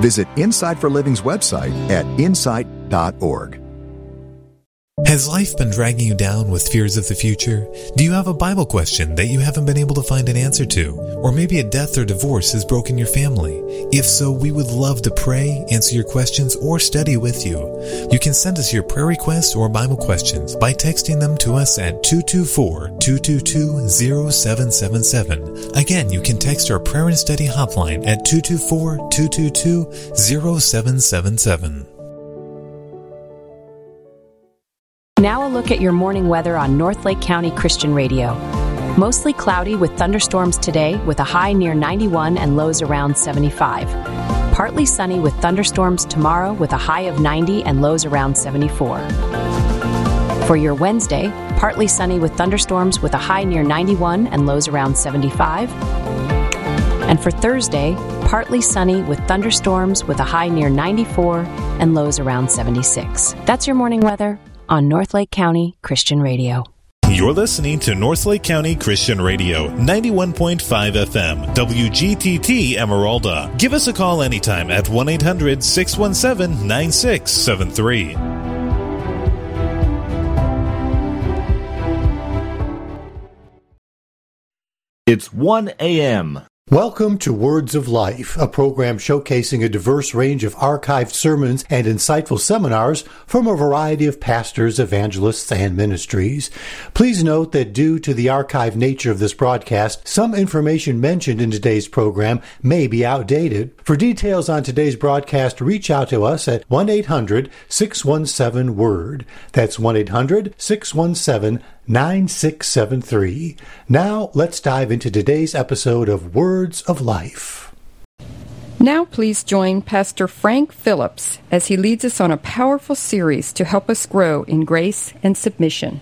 Visit Insight for Living's website at insight.org. Has life been dragging you down with fears of the future? Do you have a Bible question that you haven't been able to find an answer to? Or maybe a death or divorce has broken your family? If so, we would love to pray, answer your questions, or study with you. You can send us your prayer requests or Bible questions by texting them to us at 224-222-0777. Again, you can text our prayer and study hotline at 224-222-0777. Now a look at your morning weather on North Lake County Christian Radio. Mostly cloudy with thunderstorms today with a high near 91 and lows around 75. Partly sunny with thunderstorms tomorrow with a high of 90 and lows around 74. For your Wednesday, partly sunny with thunderstorms with a high near 91 and lows around 75. And for Thursday, partly sunny with thunderstorms with a high near 94 and lows around 76. That's your morning weather on North Lake County Christian Radio. You're listening to North Lake County Christian Radio, 91.5 FM, WGTT Emeralda. Give us a call anytime at 1-800-617-9673. It's 1 a.m. Welcome to Words of Life, a program showcasing a diverse range of archived sermons and insightful seminars from a variety of pastors, evangelists, and ministries. Please note that due to the archived nature of this broadcast, some information mentioned in today's program may be outdated. For details on today's broadcast, reach out to us at 1-800-617-WORD. That's 1-800-617-9673. Now, let's dive into today's episode of Words of Life. Now please join Pastor Frank Phillips as he leads us on a powerful series to help us grow in grace and submission.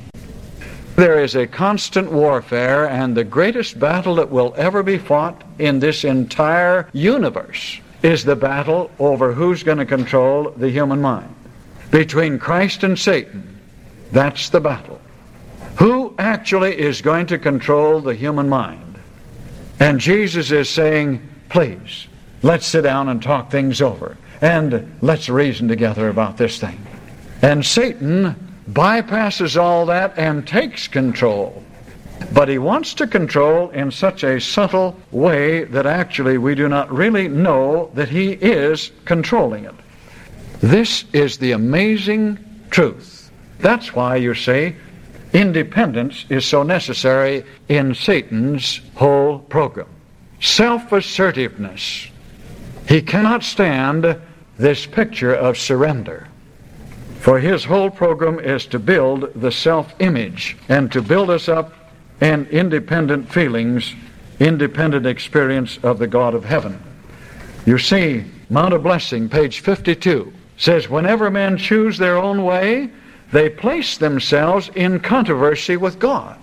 There is a constant warfare, and the greatest battle that will ever be fought in this entire universe is the battle over who's going to control the human mind. Between Christ and Satan, that's the battle. Who actually is going to control the human mind? And Jesus is saying, please, let's sit down and talk things over, and let's reason together about this thing. And Satan bypasses all that and takes control. But he wants to control in such a subtle way that actually we do not really know that he is controlling it. This is the amazing truth. That's why you say independence is so necessary in Satan's whole program. Self-assertiveness. He cannot stand this picture of surrender. For his whole program is to build the self-image and to build us up in independent feelings, independent experience of the God of heaven. You see, Mount of Blessing, page 52, says, whenever men choose their own way, they place themselves in controversy with God.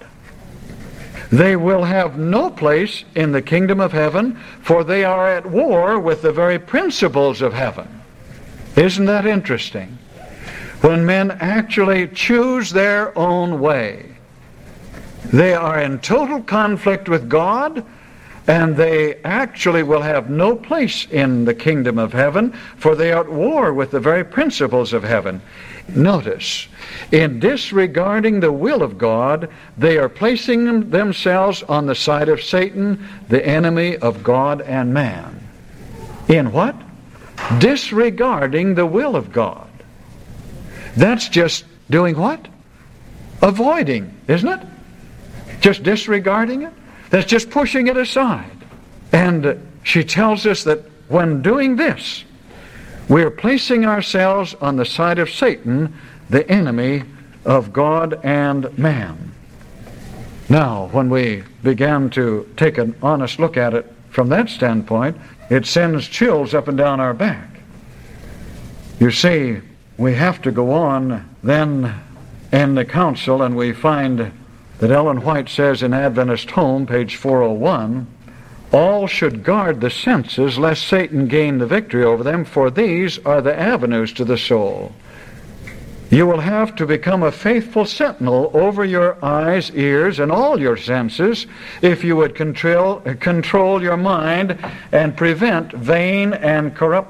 They will have no place in the kingdom of heaven, for they are at war with the very principles of heaven. Isn't that interesting? When men actually choose their own way, they are in total conflict with God, and they actually will have no place in the kingdom of heaven, for they are at war with the very principles of heaven. Notice, in disregarding the will of God, they are placing themselves on the side of Satan, the enemy of God and man. In what? Disregarding the will of God. That's just doing what? Avoiding, isn't it? Just disregarding it? That's just pushing it aside. And she tells us that when doing this, we're placing ourselves on the side of Satan, the enemy of God and man. Now, when we began to take an honest look at it from that standpoint, it sends chills up and down our back. You see, we have to go on then in the council, and we find that Ellen White says in Adventist Home, page 401, all should guard the senses lest Satan gain the victory over them, for these are the avenues to the soul. You will have to become a faithful sentinel over your eyes, ears, and all your senses if you would control your mind and prevent vain and corrupt